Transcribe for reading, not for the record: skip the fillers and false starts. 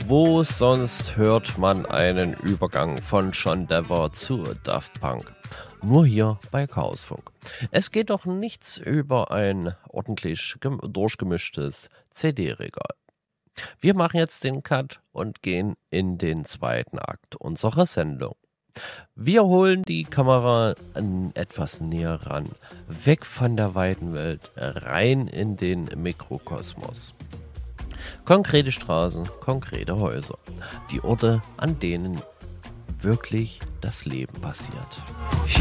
Wo sonst hört man einen Übergang von John Denver zu Daft Punk? Nur hier bei Chaosfunk. Es geht doch nichts über ein ordentlich durchgemischtes CD-Regal. Wir machen jetzt den Cut und gehen in den zweiten Akt unserer Sendung. Wir holen die Kamera etwas näher ran, weg von der weiten Welt, rein in den Mikrokosmos. Konkrete Straßen, konkrete Häuser, die Orte, an denen wirklich das Leben passiert.